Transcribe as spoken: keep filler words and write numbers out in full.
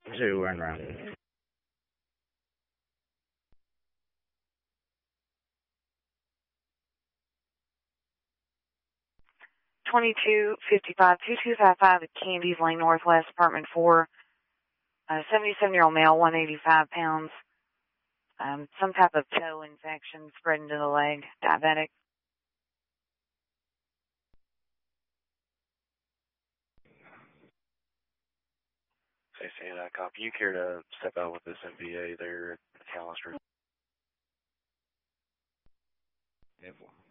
Two, run around. twenty-two fifty-five, two two five five at Candies Lane Northwest, apartment four. A seventy-seven-year-old male, one hundred eighty-five pounds. Um, some type of toe infection spreading to the leg, diabetic. Say, Santa, copy. You care to step out with this M V A there at McAllister? Careful.